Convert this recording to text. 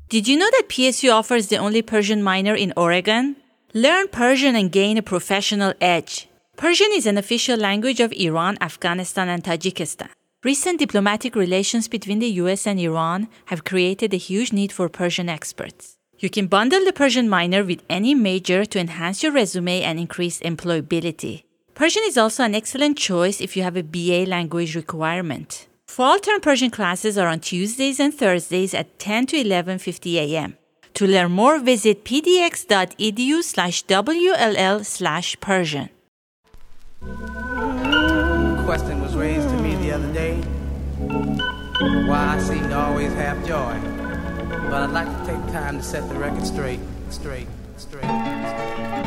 Did you know that PSU offers the only Persian minor in Oregon? Learn Persian and gain a professional edge. Persian is an official language of Iran, Afghanistan, and Tajikistan. Recent diplomatic relations between the US and Iran have created a huge need for Persian experts. You can bundle the Persian minor with any major to enhance your resume and increase employability. Persian is also an excellent choice if you have a BA language requirement. Fall term Persian classes are on Tuesdays and Thursdays at 10 to 11:50 a.m. To learn more, visit pdx.edu/WLL/Persian. Question was raised to me the other day, why I seem to always have joy. But I'd like to take time to set the record straight.